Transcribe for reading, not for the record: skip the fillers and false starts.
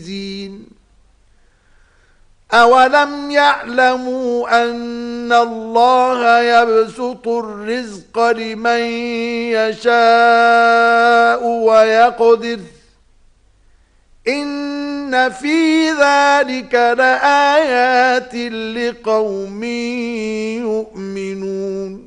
أولم يعلموا أن الله يبسط الرزق لمن يشاء ويقدر إن في ذلك لآيات لقوم يؤمنون